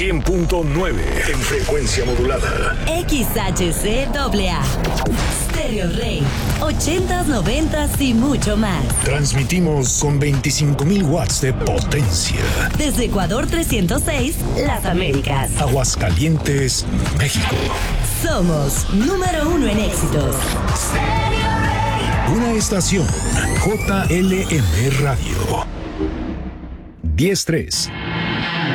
100.9 en frecuencia modulada. XHCAA. Stereo Rey. 80s, 90s y mucho más. Transmitimos con 25,000 watts de potencia. Desde Ecuador 306, Las Américas. Aguascalientes, México. Somos número 1 en éxitos. Una estación JLM Radio. 10-3.